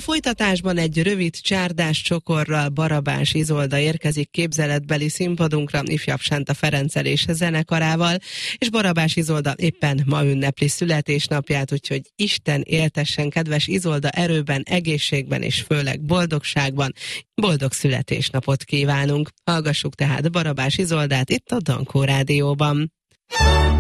folytatásban egy rövid csárdás csokorral Barabás Izolda érkezik képzeletbeli színpadunkra ifjabb Sánta Ferenccel és zenekarával, és Barabás Izolda éppen ma ünnepli születésnapját, úgyhogy Isten éltessen, kedves Izolda, erőben, egészségben és főleg boldogságban. Boldog születésnapot kívánunk! Hallgassuk tehát Barabás Izoldát itt a Dankó Rádióban.